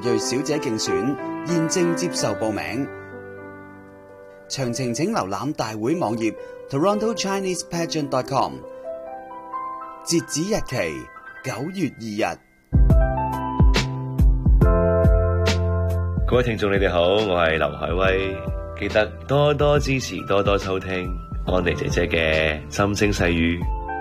裔小姐競選現正接受報名，詳情請瀏覽大會網頁 TorontoChinesePageant.com， 截止日期9月2日。 各位聽眾你哋好，我係劉海威，記得多多支持，多多收聽安妮姐姐嘅心聲細語。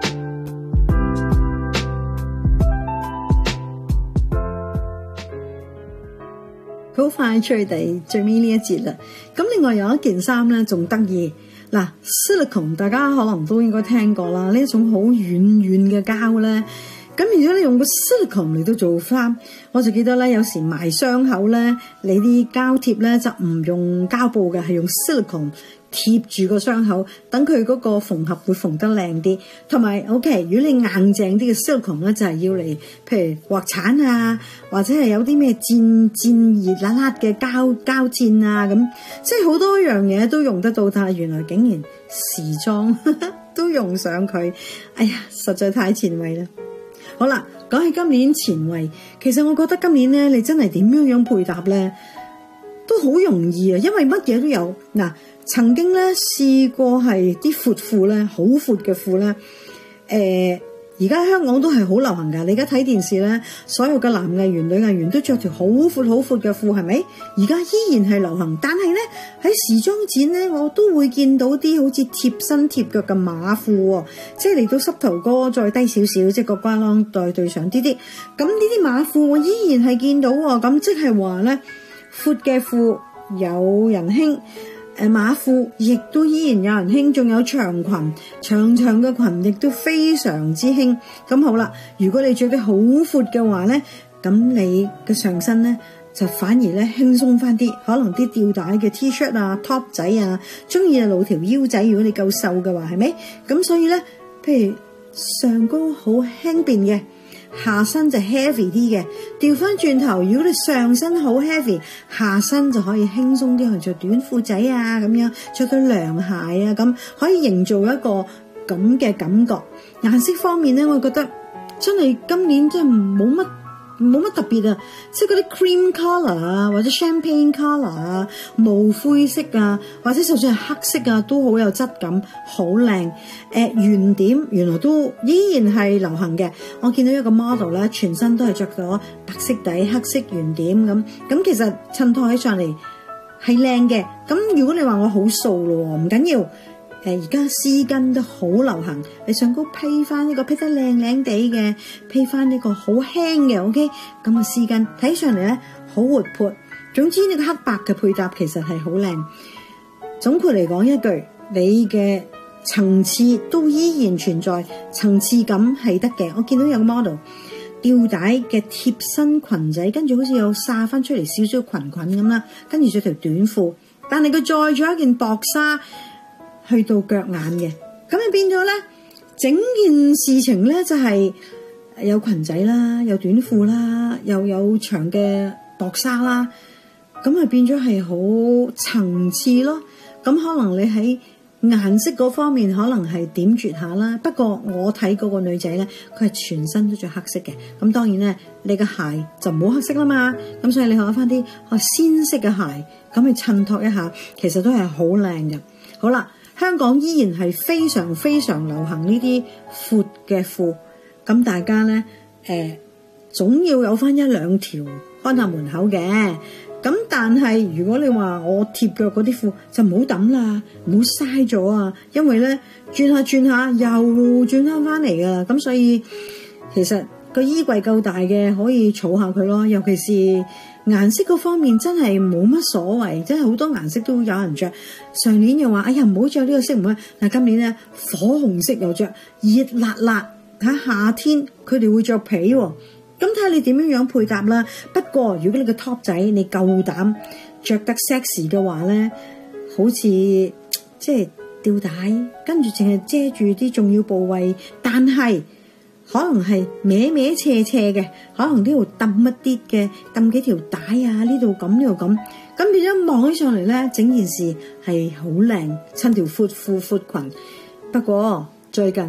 好快脆地最尾呢一節啦，咁另外有一件衫咧仲得意嗱 ，silicone 大家可能都應該聽過啦，呢一種好軟嘅膠咧，咁如果你用個 silicone 嚟到做衫，我就記得咧有時埋傷口咧，你啲膠貼咧就唔用膠布嘅，係用 silicone 貼住個傷口，等佢嗰個縫合會縫得靚啲。同埋 OK， 如果你硬淨啲嘅 silicone 咧，就係要嚟譬如畫鏟啊，或者係有啲咩熱辣辣嘅膠墊啊，咁即係好多樣嘢都用得到。但係原來竟然時裝都用上佢，哎呀，實在太前衛啦！好啦，講起今年前衛，其實我覺得今年咧，你真係點樣配搭咧，都好容易啊，因為乜嘢都有嗱。曾經咧試過係啲闊褲咧，好闊嘅褲咧，而家香港都係好流行㗎。你而家睇電視咧，所有嘅男藝員、女藝員都着條好闊嘅褲，係咪？而家依然係流行，但係咧喺時裝展咧，我都會見到啲好似貼身貼腳嘅馬褲喎，即係嚟到膝頭哥再低少少，即係個瓜啷再對上啲。咁呢啲馬褲我依然係見到喎，咁即係話咧，闊嘅褲有人興。馬褲亦都依然有人興，仲有長裙，長嘅裙亦都非常之興。咁好啦，如果你着得好闊嘅話咧，咁你嘅上身咧就反而咧輕鬆翻啲，可能啲吊帶嘅 T-shirt 啊、top 仔啊，中意露條腰仔。如果你夠瘦嘅話，係咪？咁所以咧，譬如上高好輕便嘅，下身就 heavy 啲嘅，調翻轉頭，如果你上身好 heavy， 下身就可以輕鬆啲去着短褲仔啊，咁樣着對涼鞋啊，咁可以營造一個咁嘅感覺。顏色方面咧，我覺得真係今年真係冇乜特別啊，即係嗰啲 cream color 啊，或者 champagne color 啊，霧灰色啊，或者就算係黑色啊，都好有質感，好靚。圓點原來都依然係流行嘅。我見到一個 model 咧，全身都係着咗白色底黑色圓點咁其實襯托起上嚟係靚嘅。咁如果你話我好素咯，唔緊要。而家絲巾都好流行，你上高披翻呢個披得靚靚地嘅，披翻呢個好輕嘅 OK， 咁嘅絲巾睇上嚟咧好活潑。總之呢個黑白嘅配搭其實係好靚。總括嚟講一句，你嘅層次都依然存在，層次感係得嘅。我見到有個 model 吊帶嘅貼身裙仔，跟住好似有紗翻出嚟少少裙咁啦，跟住着條短褲，但係佢再着一件薄紗去到腳眼嘅，咁就變咗咧，整件事情咧就係有裙仔啦，有短褲啦，又有長嘅薄紗啦，咁啊變咗係好層次咯。咁可能你喺顏色嗰方面可能係點綴下啦，不過我睇嗰個女仔咧，佢係全身都着黑色嘅。咁當然咧，你嘅鞋就唔好黑色啦嘛，咁所以你學翻啲鮮色嘅鞋，咁去襯托一下，其實都係好靚嘅。好啦。香港依然係非常非常流行呢啲闊嘅褲，咁大家咧總要有翻一兩條看下門口嘅。咁但係如果你話我貼腳嗰啲褲就唔好抌啦，唔好嘥咗啊，因為咧轉下又轉翻嚟噶啦。咁所以其實個衣櫃夠大嘅可以儲下佢咯，尤其是顏色嗰方面真係冇乜所謂，真係好多顏色都有人着。上年又話哎呀唔好着呢個色唔好，但今年咧火紅色又着，熱辣辣喺夏天佢哋會着皮喎。咁睇下你點樣配搭啦。不過如果你個 top 仔你夠膽着得 sexy 嘅話咧，好似即係吊帶，跟住淨係遮住啲重要部位，但係可能係歪斜嘅，可能呢度揼一啲嘅，揼幾條帶啊，呢度咁呢度咁，咁變咗望起上嚟咧，整件事係好靚，襯條闊褲闊裙。不過最近咧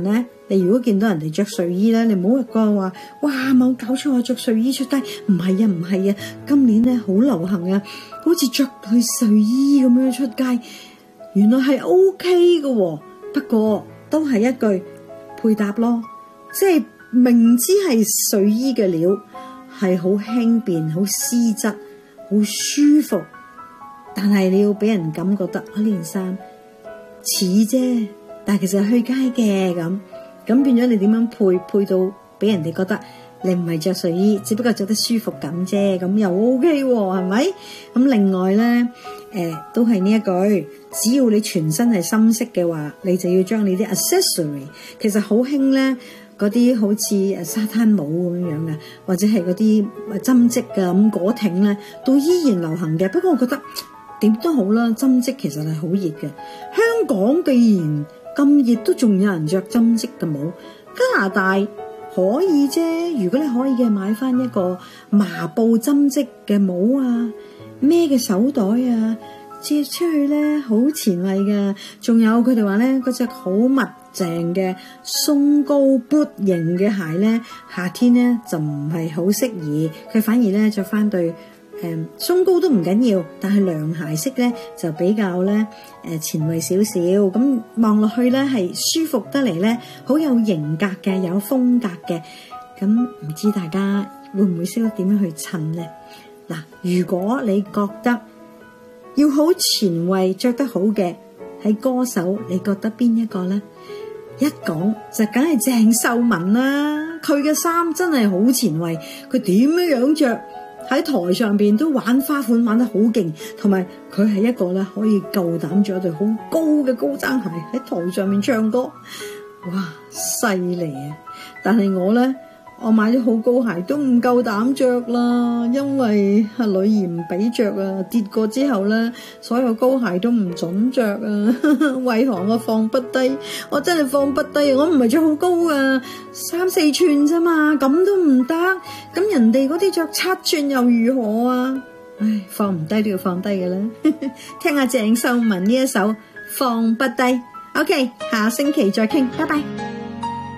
你如果見到人哋着睡衣咧，你唔好講話，哇冇搞錯啊，着睡衣出街，唔係啊，今年咧好流行啊，好似着對睡衣咁樣出街，原來係 OK 嘅喎，不過都係一句配搭咯，即係明知係睡衣嘅料係好輕便、好絲質、好舒服，但係你要俾人感覺得呢件衫似啫，但係其實係去街嘅咁變咗你點樣配到俾人哋覺得你唔係着睡衣，只不過着得舒服咁啫，咁又 OK 喎，係咪？咁另外咧，都係呢一句，只要你全身係深色嘅話，你就要將你啲 accessory， 其實好興咧，嗰啲好似沙灘帽咁樣嘅，或者係嗰啲針織嘅咁果挺咧，都依然流行嘅。不過我覺得點都好啦，針織其實係好熱嘅。香港既然咁熱，都仲有人着針織嘅帽。加拿大可以啫，如果你可以嘅，買翻一個麻布針織嘅帽啊，孭嘅手袋啊，借出去咧好前衛嘅。仲有佢哋話咧，嗰隻好密淨嘅鬆高 boot 型嘅鞋咧，夏天咧就唔係好適宜，佢反而咧着翻對鬆高都唔緊要，但係涼鞋式咧就比較咧前衛少少，咁望落去咧係舒服得嚟咧，好有型格嘅，有風格嘅。咁唔知大家會唔會識得點樣去襯呢？嗱，如果你覺得要好前衛着得好嘅，喺歌手你覺得邊一個呢？一講就梗係鄭秀文啦，佢嘅衫真係好前衛，佢點樣着喺台上邊都玩花款玩得好勁，同埋佢係一個咧可以夠膽着一對好高嘅高踭鞋喺台上面唱歌，哇犀利啊！但係我買咗好高鞋都唔夠膽着啦，因為阿女兒唔俾着啊，跌過之後咧，所有高鞋都唔准着啊，為何我放不低？我真係放不低，我唔係着好高啊，3-4寸咋嘛，咁都唔得，咁人哋嗰啲着7寸又如何啊？唉，放唔低都要放低嘅啦，聽下鄭秀文呢一首《放不低》。OK， 下星期再傾，拜拜。